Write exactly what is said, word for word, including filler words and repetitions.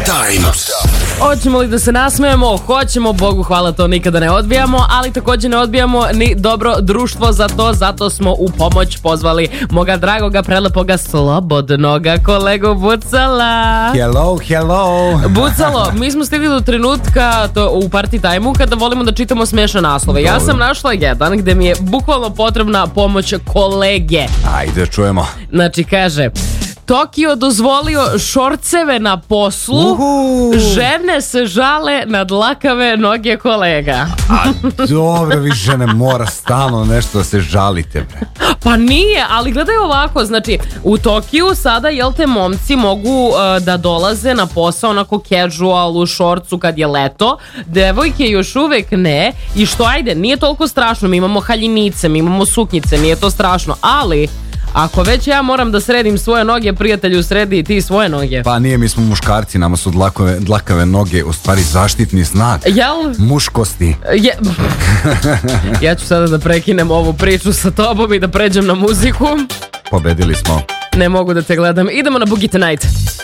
Times. Hoćemo li da se nasmejemo? Hoćemo, Bogu hvala, to nikada ne odbijamo, ali također ne odbijamo ni dobro društvo za to, zato smo u pomoć pozvali moga dragoga, prelepoga, slobodnoga kolegu Bucala. Hello, hello. Bucalo, mi smo stigli do trenutka to, u party time-u kada volimo da čitamo smiješne naslove. Ja sam našla jedan gde mi je bukvalno potrebna pomoć kolege. Ajde, čujemo. Znači, kaže... Tokio dozvolio šorceve na poslu, Uhu. žene se žale na dlakave noge kolega. A dobro, vi žene mora stalno nešto da se žalite, bre. Pa nije, ali gledaj ovako, znači u Tokiju sada, jel te, momci mogu uh, da dolaze na posao onako casual u šorcu kad je leto, devojke još uvek ne, i što ajde, nije toliko strašno, mi imamo haljinice, mi imamo suknjice, nije to strašno, ali... Ako već ja moram da sredim svoje noge, prijatelju, sredi i ti svoje noge. Pa nije, mi smo muškarci, nama su dlakove, dlakave noge u stvari zaštitni znak. Jel? Muškosti. Je... Ja ću sada da prekinem ovu priču sa tobom i da pređem na muziku. Pobedili smo. Ne mogu da te gledam. Idemo na Boogie Tonight.